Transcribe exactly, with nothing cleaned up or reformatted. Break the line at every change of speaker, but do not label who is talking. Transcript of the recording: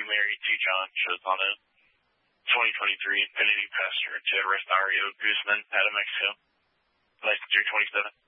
Mary T. John Chazano, twenty twenty-three Infinity Passenger Jet Restario Guzman, out of Mexico. License three twenty-seven.